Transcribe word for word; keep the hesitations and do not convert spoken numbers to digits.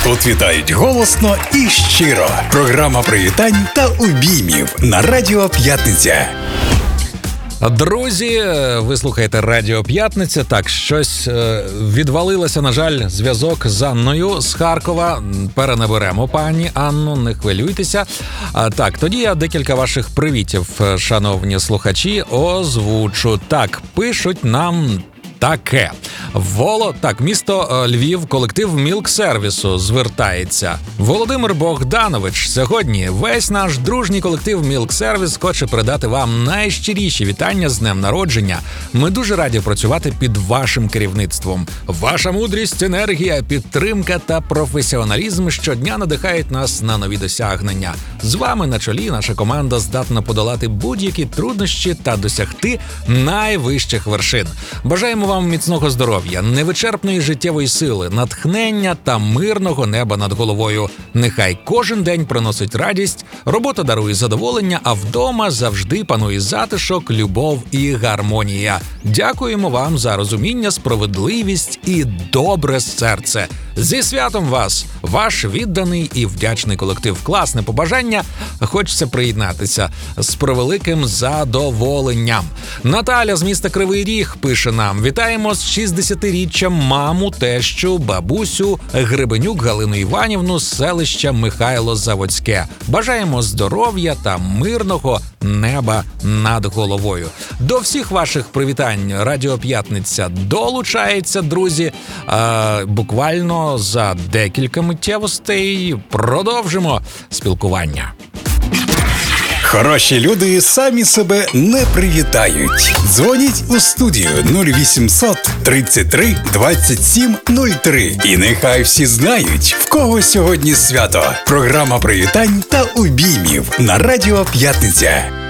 Тут вітають голосно і щиро. Програма привітань та обіймів на Радіо П'ятниця. Друзі, ви слухаєте Радіо П'ятниця. Так, щось е, відвалилося, на жаль, зв'язок з Анною з Харкова. Перенаберемо пані Анну, не хвилюйтеся. А, так, тоді я декілька ваших привітів, шановні слухачі, озвучу. Так, пишуть нам таке. Воло, так, місто Львів, колектив Мілк-сервісу звертається. Володимир Богданович, сьогодні весь наш дружній колектив Мілк-сервіс хоче передати вам найщиріші вітання з днем народження. Ми дуже раді працювати під вашим керівництвом. Ваша мудрість, енергія, підтримка та професіоналізм щодня надихають нас на нові досягнення. З вами на чолі наша команда здатна подолати будь-які труднощі та досягти найвищих вершин. Бажаємо вам міцного здоров'я, невичерпної життєвої сили, натхнення та мирного неба над головою. Нехай кожен день приносить радість, робота дарує задоволення, а вдома завжди панує затишок, любов і гармонія. Дякуємо вам за розуміння, справедливість і добре серце. Зі святом вас! Ваш відданий і вдячний колектив. Класне побажання, хочеться приєднатися з превеликим задоволенням. Наталя з міста Кривий Ріг пише нам: вітаємо з шістдесятиріччям маму, тещу, бабусю Гребенюк Галину Іванівну з селища Михайло-Заводське. Бажаємо здоров'я та мирного неба над головою. До всіх ваших привітань Радіо П'ятниця долучається, друзі. А, буквально за декілька миттєвостей продовжимо спілкування. Хороші люди самі себе не привітають. Дзвоніть у студію нуль вісімсот тридцять три двадцять сім нуль три. І нехай всі знають, в кого сьогодні свято. Програма привітань та обіймів на Радіо П'ятниця.